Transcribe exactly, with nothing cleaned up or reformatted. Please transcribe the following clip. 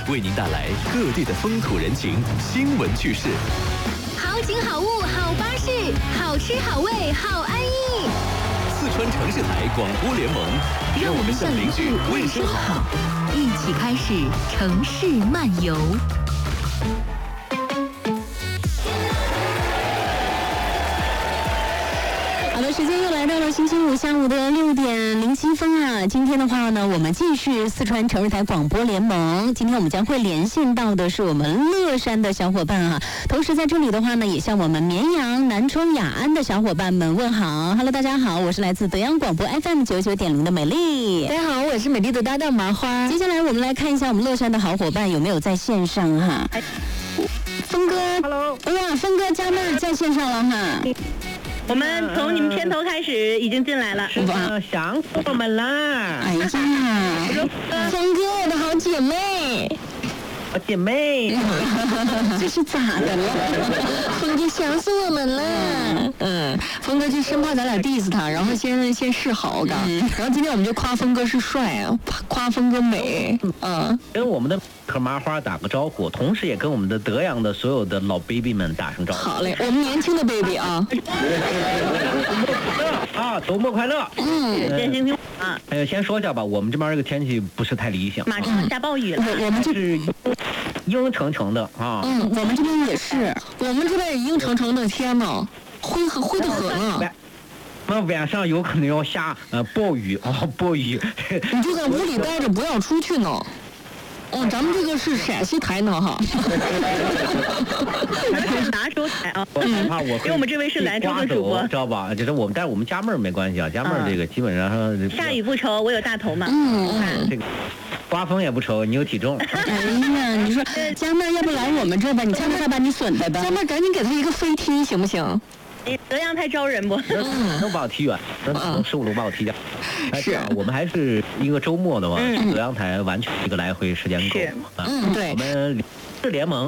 为您带来各地的风土人情、新闻趣事。 好景好物好巴士，好吃好味好安逸。 四川城市台广播联盟，让我们向邻居问声好， 一起开始城市漫游。好的，时间又来到了星期五下午的六点零七分啊！今天的话呢，我们继续四川城市台广播联盟。今天我们将会连线到的是我们乐山的小伙伴啊，同时在这里的话呢，也向我们绵阳、南充、雅安的小伙伴们问好。Hello， 大家好，我是来自德阳广播 F M 九九点零的美丽。 大家好，我是美丽的搭档麻花。 接下来我们来看一下我们乐山的好伙伴有没有在线上哈。峰哥 ，Hello， 哇，峰哥加妹在线上了哈。 我们从你们片头开始已经进来了，哇，想死我们啦！ 哎呀，峰哥，我的好姐妹， 好姐妹， 这是咋的了？峰哥想死我们了。 嗯，峰哥就生怕咱俩 diss 他，然后先先示好的，嗯、然后今天我们就夸峰哥是帅啊，夸峰哥美，嗯， 跟我们的和麻花打个招呼，同时也跟我们的德阳的所有的老 baby 们打声招呼。 好嘞，我们年轻的 baby 啊。 啊，周末快乐！ 嗯， 先听听啊。哎呀，先说一下吧，我们这边这个天气不是太理想， 马上下暴雨了。 我我们这是阴沉沉的啊。 嗯，我们这边也是，我们这边也阴沉沉的，天呐，灰很灰的很啊。 那晚上有可能要下呃暴雨啊，暴雨。 你就在屋里待着，不要出去呢。哦，咱们这个是陕西台呢哈。 拿手台啊，我害怕我，因为我们这位是兰州的主播，知道吧？就是我们，但是我们家妹儿没关系啊，家妹儿这个基本上下雨不愁，我有大头嘛。嗯，这个刮风也不愁，你有体重。 哎呀，你说家妹儿要不来我们这儿吧？你看看他把你损的吧。 家妹儿赶紧给他一个飞踢行不行？ 德阳太招人不？能把我踢远，能十五路把我踢掉。是，我们还是一个周末的嘛，德阳台完全一个来回时间够。 嗯，对， 我们是联盟。